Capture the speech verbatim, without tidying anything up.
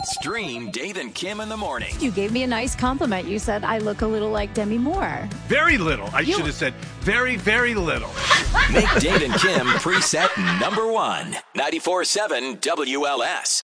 Stream Dave and Kim in the morning. You gave me a nice compliment. You said I look a little like Demi Moore. Very little. I You- should have said very, very little. Make Dave and Kim preset number one. ninety-four seven W L S.